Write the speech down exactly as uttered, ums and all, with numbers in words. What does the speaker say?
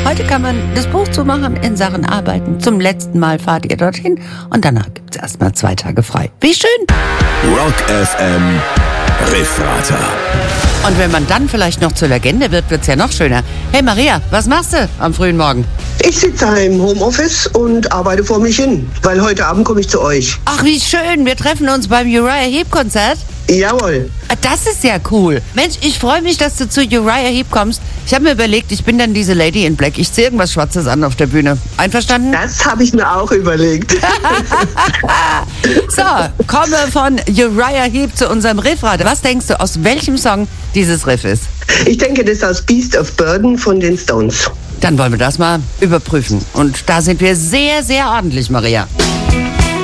Heute kann man das Buch zumachen in Sachen Arbeiten. Zum letzten Mal fahrt ihr dorthin und danach gibt's erstmal zwei Tage frei. Wie schön! Rock F M Riffrater. Und wenn man dann vielleicht noch zur Legende wird, wird's ja noch schöner. Hey Maria, was machst du am frühen Morgen? Ich sitze im Homeoffice und arbeite vor mich hin, weil heute Abend komme ich zu euch. Ach, wie schön, wir treffen uns beim Uriah Heep Konzert. Jawohl. Das ist ja cool. Mensch, ich freue mich, dass du zu Uriah Heep kommst. Ich habe mir überlegt, ich bin dann diese Lady in Black. Ich ziehe irgendwas Schwarzes an auf der Bühne. Einverstanden? Das habe ich mir auch überlegt. So, komme von Uriah Heep zu unserem Riffrad. Was denkst du, aus welchem Song dieses Riff ist? Ich denke, das ist aus Beast of Burden von den Stones. Dann wollen wir das mal überprüfen. Und da sind wir sehr, sehr ordentlich, Maria.